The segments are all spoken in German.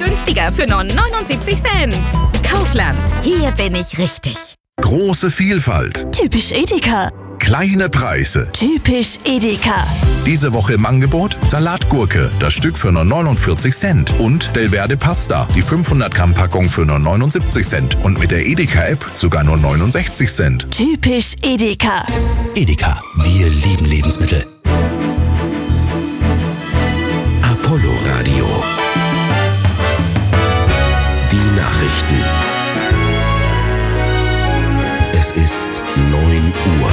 günstiger für nur 79 Cent. Kaufland, hier bin ich richtig. Große Vielfalt. Typisch Edeka. Kleine Preise. Typisch Edeka. Diese Woche im Angebot Salatgurke, das Stück für nur 49 Cent. Und Delverde Pasta, die 500 Gramm Packung für nur 79 Cent. Und mit der Edeka-App sogar nur 69 Cent. Typisch Edeka. Edeka, wir lieben Lebensmittel. Apollo Radio. Die Nachrichten. Es ist 9 Uhr.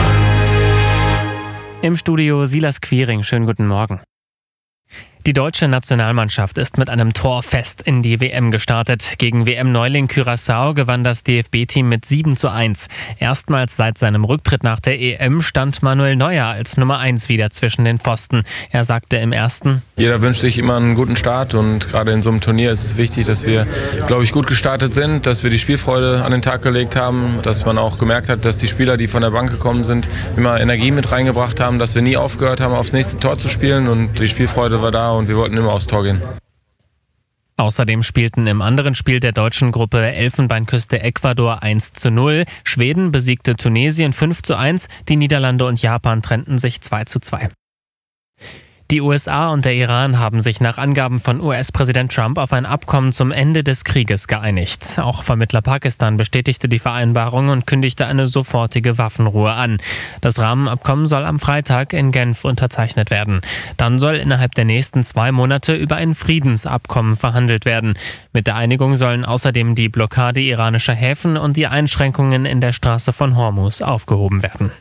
Im Studio Silas Quiring, schönen guten Morgen. Die deutsche Nationalmannschaft ist mit einem Torfest in die WM gestartet. Gegen WM-Neuling Curaçao gewann das DFB-Team mit 7:1. Erstmals seit seinem Rücktritt nach der EM stand Manuel Neuer als Nummer 1 wieder zwischen den Pfosten. Er sagte im ersten: Jeder wünscht sich immer einen guten Start und gerade in so einem Turnier ist es wichtig, dass wir, glaube ich, gut gestartet sind, dass wir die Spielfreude an den Tag gelegt haben, dass man auch gemerkt hat, dass die Spieler, die von der Bank gekommen sind, immer Energie mit reingebracht haben, dass wir nie aufgehört haben, aufs nächste Tor zu spielen und die Spielfreude war da und wir wollten immer aufs Tor gehen. Außerdem spielten im anderen Spiel der deutschen Gruppe Elfenbeinküste Ecuador 1:0, Schweden besiegte Tunesien 5:1, die Niederlande und Japan trennten sich 2:2. Die USA und der Iran haben sich nach Angaben von US-Präsident Trump auf ein Abkommen zum Ende des Krieges geeinigt. Auch Vermittler Pakistan bestätigte die Vereinbarung und kündigte eine sofortige Waffenruhe an. Das Rahmenabkommen soll am Freitag in Genf unterzeichnet werden. Dann soll innerhalb der nächsten 2 Monate über ein Friedensabkommen verhandelt werden. Mit der Einigung sollen außerdem die Blockade iranischer Häfen und die Einschränkungen in der Straße von Hormuz aufgehoben werden.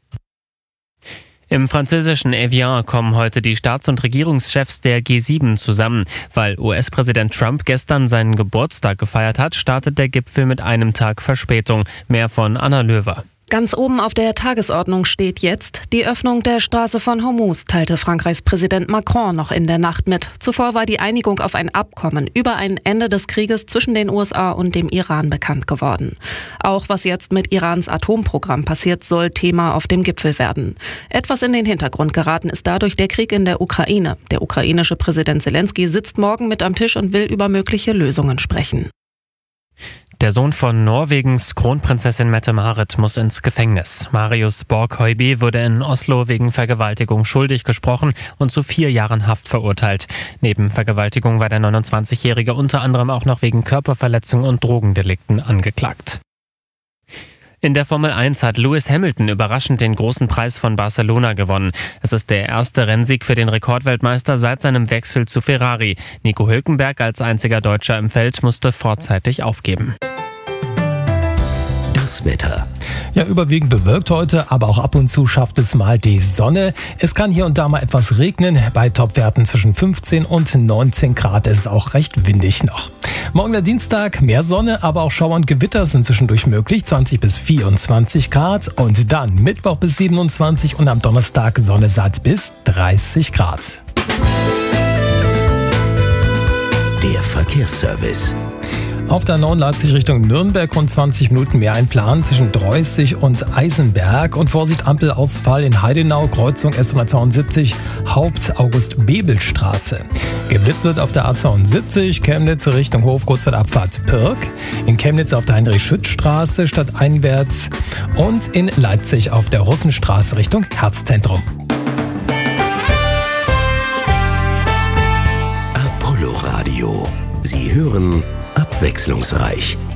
Im französischen Evian kommen heute die Staats- und Regierungschefs der G7 zusammen. Weil US-Präsident Trump gestern seinen Geburtstag gefeiert hat, startet der Gipfel mit einem Tag Verspätung. Mehr von Anna Löwer. Ganz oben auf der Tagesordnung steht jetzt die Öffnung der Straße von Hormuz, teilte Frankreichs Präsident Macron noch in der Nacht mit. Zuvor war die Einigung auf ein Abkommen über ein Ende des Krieges zwischen den USA und dem Iran bekannt geworden. Auch was jetzt mit Irans Atomprogramm passiert, soll Thema auf dem Gipfel werden. Etwas in den Hintergrund geraten ist dadurch der Krieg in der Ukraine. Der ukrainische Präsident Zelensky sitzt morgen mit am Tisch und will über mögliche Lösungen sprechen. Der Sohn von Norwegens Kronprinzessin Mette-Marit muss ins Gefängnis. Marius Borg-Høiby wurde in Oslo wegen Vergewaltigung schuldig gesprochen und zu 4 Jahren Haft verurteilt. Neben Vergewaltigung war der 29-Jährige unter anderem auch noch wegen Körperverletzung und Drogendelikten angeklagt. In der Formel 1 hat Lewis Hamilton überraschend den großen Preis von Barcelona gewonnen. Es ist der erste Rennsieg für den Rekordweltmeister seit seinem Wechsel zu Ferrari. Nico Hülkenberg als einziger Deutscher im Feld musste vorzeitig aufgeben. Das Wetter. Ja, überwiegend bewölkt heute, aber auch ab und zu schafft es mal die Sonne. Es kann hier und da mal etwas regnen. Bei Topwerten zwischen 15 und 19 Grad ist es auch recht windig noch. Morgen der Dienstag, mehr Sonne, aber auch Schauer und Gewitter sind zwischendurch möglich. 20 bis 24 Grad und dann Mittwoch bis 27 und am Donnerstag Sonne satt bis 30 Grad. Der Verkehrsservice. Auf der 9 Leipzig Richtung Nürnberg rund 20 Minuten mehr einplanen zwischen Dreußig und Eisenberg. Und Vorsicht, Ampelausfall in Heidenau, Kreuzung S172, Haupt-August-Bebel-Straße. Geblitzt wird auf der A72, Chemnitz Richtung Hof, kurz vor der Abfahrt Pirk. In Chemnitz auf der Heinrich-Schütz-Straße stadteinwärts. Und in Leipzig auf der Russenstraße Richtung Herzzentrum. Apollo Radio. Sie hören abwechslungsreich.